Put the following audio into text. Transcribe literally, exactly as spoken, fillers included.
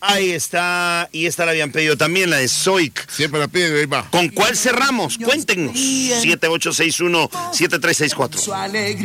Ahí está, y esta la habían pedido también, la de Zoic. Siempre la piden, ahí va. ¿Con cuál cerramos? Cuéntenos. siete ocho seis uno siete tres seis cuatro.